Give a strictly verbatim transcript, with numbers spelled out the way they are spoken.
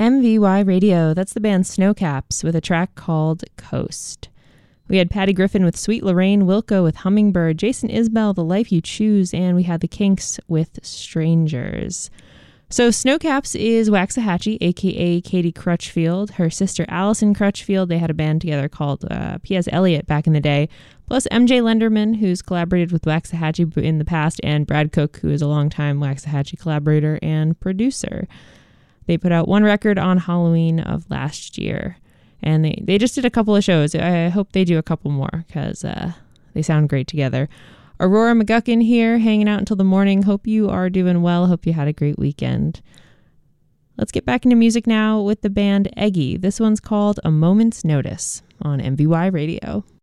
M V Y Radio. That's the band Snowcaps with a track called Coast. We had Patty Griffin with Sweet Lorraine, Wilco with Hummingbird, Jason Isbell, The Life You Choose, and we had the Kinks with Strangers. So Snowcaps is Waxahachie, a k a. Katie Crutchfield. Her sister Allison Crutchfield, they had a band together called uh, P S. Eliot back in the day, plus M J Lenderman, who's collaborated with Waxahachie in the past, and Brad Cook, who is a longtime Waxahachie collaborator and producer. They put out one record on Halloween of last year. And they, they just did a couple of shows. I hope they do a couple more because uh, they sound great together. Aurora McGuckin here, hanging out until the morning. Hope you are doing well. Hope you had a great weekend. Let's get back into music now with the band Eggy. This one's called A Moment's Notice on M V Y Radio.